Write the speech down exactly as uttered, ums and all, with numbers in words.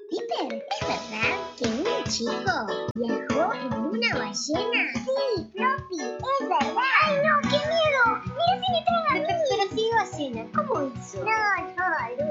Piper, ¿es verdad que un chico viajó en una ballena? Sí, Floppy, es verdad. ¡Ay, no, qué miedo! ¡Mira si me traga a mí! Pero, pero si ballena, ¿cómo hizo? No, no,